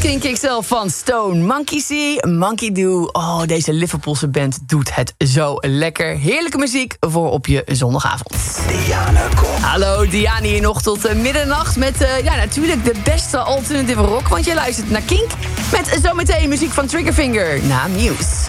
Kink XL van Stone. Monkey See, Monkey Do. Oh, deze Liverpoolse band doet het zo lekker. Heerlijke muziek voor op je zondagavond. Diana Kok. Hallo, Diana hier nog tot middernacht met natuurlijk de beste alternative rock. Want je luistert naar Kink met zometeen muziek van Triggerfinger na Muse.